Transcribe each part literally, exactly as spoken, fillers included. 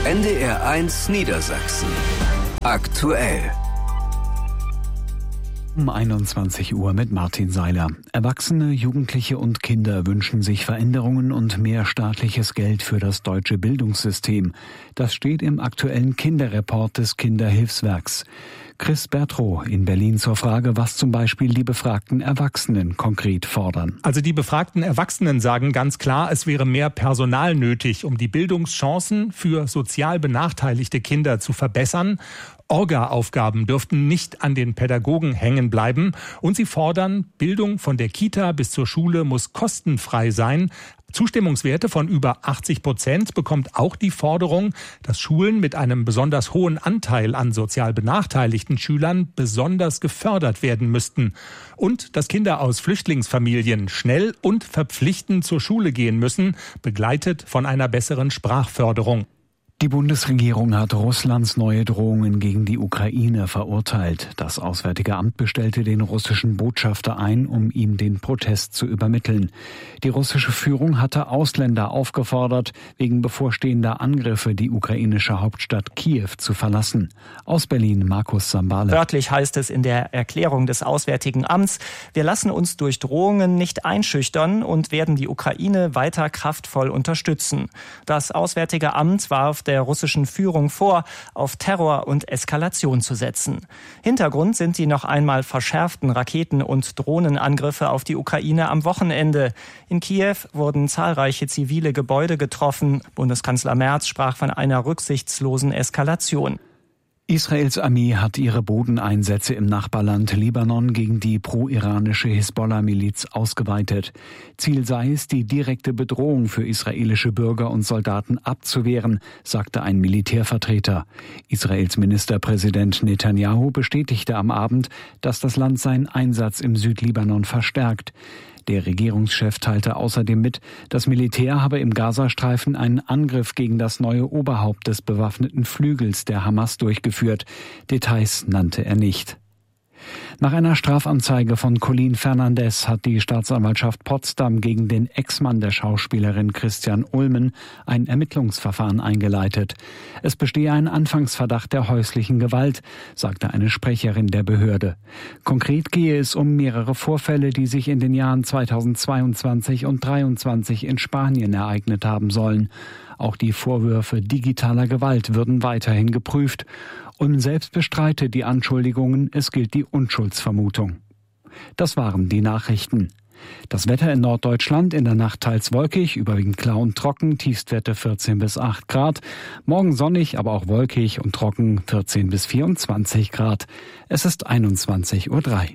N D R eins Niedersachsen. Aktuell. Um einundzwanzig Uhr mit Martin Seiler. Erwachsene, Jugendliche und Kinder wünschen sich Veränderungen und mehr staatliches Geld für das deutsche Bildungssystem. Das steht im aktuellen Kinderreport des Kinderhilfswerks. Chris Bertrow in Berlin zur Frage, was zum Beispiel die befragten Erwachsenen konkret fordern. Also die befragten Erwachsenen sagen ganz klar, es wäre mehr Personal nötig, um die Bildungschancen für sozial benachteiligte Kinder zu verbessern. Orga-Aufgaben dürften nicht an den Pädagogen hängen bleiben. Und sie fordern, Bildung von der Kita bis zur Schule muss kostenfrei sein. Zustimmungswerte von über achtzig Prozent bekommt auch die Forderung, dass Schulen mit einem besonders hohen Anteil an sozial benachteiligten Schülern besonders gefördert werden müssten. Und dass Kinder aus Flüchtlingsfamilien schnell und verpflichtend zur Schule gehen müssen, begleitet von einer besseren Sprachförderung. Die Bundesregierung hat Russlands neue Drohungen gegen die Ukraine verurteilt. Das Auswärtige Amt bestellte den russischen Botschafter ein, um ihm den Protest zu übermitteln. Die russische Führung hatte Ausländer aufgefordert, wegen bevorstehender Angriffe die ukrainische Hauptstadt Kiew zu verlassen. Aus Berlin Markus Sambale. Wörtlich heißt es in der Erklärung des Auswärtigen Amts: Wir lassen uns durch Drohungen nicht einschüchtern und werden die Ukraine weiter kraftvoll unterstützen. Das Auswärtige Amt warf der russischen Führung vor, auf Terror und Eskalation zu setzen. Hintergrund sind die noch einmal verschärften Raketen- und Drohnenangriffe auf die Ukraine am Wochenende. In Kiew wurden zahlreiche zivile Gebäude getroffen. Bundeskanzler Merz sprach von einer rücksichtslosen Eskalation. Israels Armee hat ihre Bodeneinsätze im Nachbarland Libanon gegen die pro-iranische Hisbollah-Miliz ausgeweitet. Ziel sei es, die direkte Bedrohung für israelische Bürger und Soldaten abzuwehren, sagte ein Militärvertreter. Israels Ministerpräsident Netanyahu bestätigte am Abend, dass das Land seinen Einsatz im Südlibanon verstärkt. Der Regierungschef teilte außerdem mit, das Militär habe im Gazastreifen einen Angriff gegen das neue Oberhaupt des bewaffneten Flügels der Hamas durchgeführt. Details nannte er nicht. Nach einer Strafanzeige von Colleen Fernandez hat die Staatsanwaltschaft Potsdam gegen den Ex-Mann der Schauspielerin Christian Ulmen ein Ermittlungsverfahren eingeleitet. Es bestehe ein Anfangsverdacht der häuslichen Gewalt, sagte eine Sprecherin der Behörde. Konkret gehe es um mehrere Vorfälle, die sich in den Jahren zweitausendzweiundzwanzig und zweitausenddreiundzwanzig in Spanien ereignet haben sollen. Auch die Vorwürfe digitaler Gewalt würden weiterhin geprüft. Ulm selbst bestreitet die Anschuldigungen, es gilt die Unschuldsvermutung. Das waren die Nachrichten. Das Wetter in Norddeutschland: in der Nacht teils wolkig, überwiegend klar und trocken, Tiefstwerte vierzehn bis acht Grad. Morgen sonnig, aber auch wolkig und trocken, vierzehn bis vierundzwanzig Grad. Es ist einundzwanzig Uhr drei.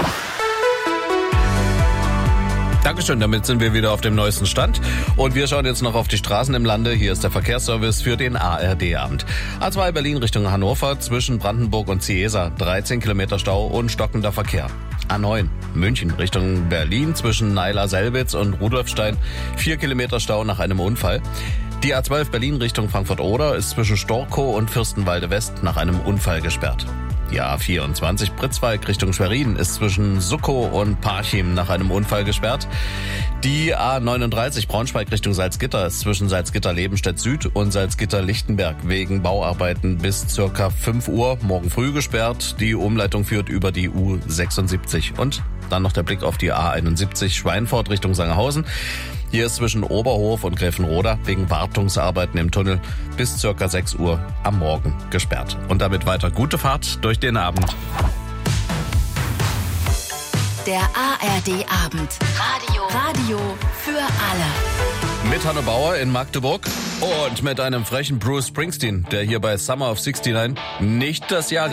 Dankeschön, damit sind wir wieder auf dem neuesten Stand. Und wir schauen jetzt noch auf die Straßen im Lande. Hier ist der Verkehrsservice für den A R D-Abend. A zwei Berlin Richtung Hannover, zwischen Brandenburg und Ciesa, dreizehn Kilometer Stau und stockender Verkehr. A neun München Richtung Berlin, zwischen Naila-Selbitz und Rudolfstein, vier Kilometer Stau nach einem Unfall. Die A zwölf Berlin Richtung Frankfurt-Oder ist zwischen Storkow und Fürstenwalde West nach einem Unfall gesperrt. Die A vierundzwanzig Pritzwalk Richtung Schwerin ist zwischen Suckow und Parchim nach einem Unfall gesperrt. Die A neununddreißig Braunschweig Richtung Salzgitter ist zwischen Salzgitter-Lebenstedt Süd und Salzgitter-Lichtenberg wegen Bauarbeiten bis circa fünf Uhr morgen früh gesperrt. Die Umleitung führt über die U sechsundsiebzig. Und dann noch der Blick auf die A einundsiebzig Schweinfurt Richtung Sangerhausen. Hier ist zwischen Oberhof und Gräfenroda wegen Wartungsarbeiten im Tunnel bis circa sechs Uhr am Morgen gesperrt. Und damit weiter gute Fahrt durch den Abend. Der A R D-Abend. Radio. Radio für alle. Mit Hanno Bauer in Magdeburg und mit einem frechen Bruce Springsteen, der hier bei Summer of sixty-nine nicht das Jahr